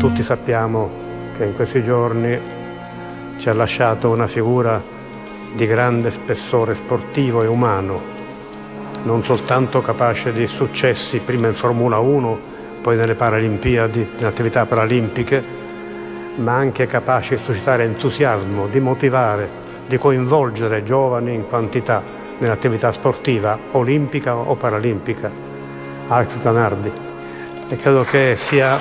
Tutti sappiamo che in questi giorni ci ha lasciato una figura di grande spessore sportivo e umano, non soltanto capace di successi prima in Formula 1, poi nelle Paralimpiadi, nelle attività paralimpiche, ma anche capace di suscitare entusiasmo, di motivare, di coinvolgere giovani in quantità nell'attività sportiva olimpica o paralimpica. Alex Zanardi. E credo che sia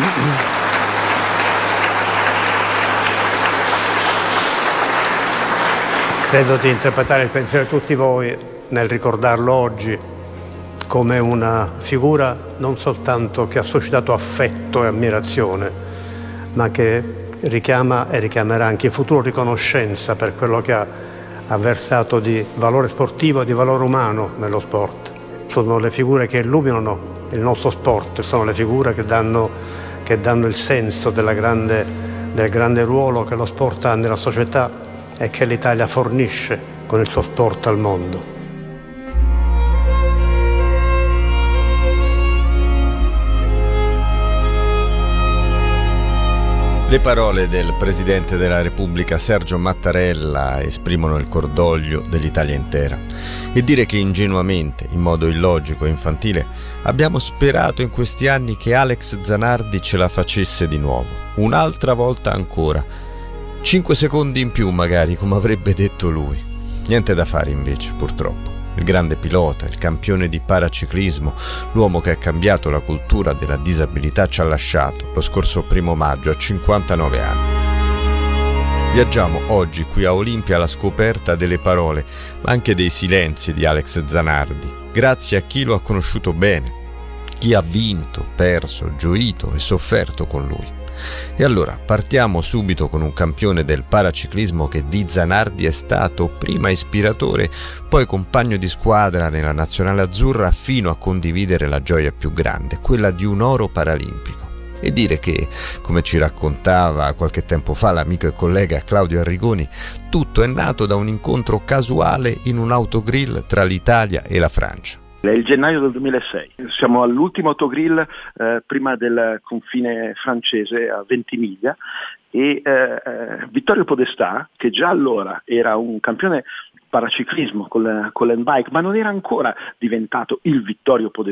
credo di interpretare il pensiero di tutti voi nel ricordarlo oggi come una figura non soltanto che ha suscitato affetto e ammirazione, ma che richiama e richiamerà anche in futuro riconoscenza per quello che ha versato di valore sportivo e di valore umano nello sport. Sono le figure che illuminano il nostro sport, sono le figure che danno il senso del grande ruolo che lo sport ha nella società e che l'Italia fornisce con il suo sport al mondo. Le parole del Presidente della Repubblica Sergio Mattarella esprimono il cordoglio dell'Italia intera. E dire che ingenuamente, in modo illogico e infantile, abbiamo sperato in questi anni che Alex Zanardi ce la facesse di nuovo, un'altra volta ancora. 5 secondi in più magari, come avrebbe detto lui. Niente da fare invece, purtroppo. Il grande pilota, il campione di paraciclismo, l'uomo che ha cambiato la cultura della disabilità ci ha lasciato lo scorso 1 maggio a 59 anni. Viaggiamo oggi qui a Olimpia alla scoperta delle parole, ma anche dei silenzi di Alex Zanardi, grazie a chi lo ha conosciuto bene, chi ha vinto, perso, gioito e sofferto con lui. E allora partiamo subito con un campione del paraciclismo che di Zanardi è stato prima ispiratore, poi compagno di squadra nella nazionale azzurra fino a condividere la gioia più grande, quella di un oro paralimpico. E dire che, come ci raccontava qualche tempo fa l'amico e collega Claudio Arrigoni, tutto è nato da un incontro casuale in un autogrill tra l'Italia e la Francia. È il gennaio del 2006, siamo all'ultimo autogrill prima del confine francese a Ventimiglia e Vittorio Podestà, che già allora era un campione paraciclismo con l'handbike, ma non era ancora diventato il Vittorio Podestà,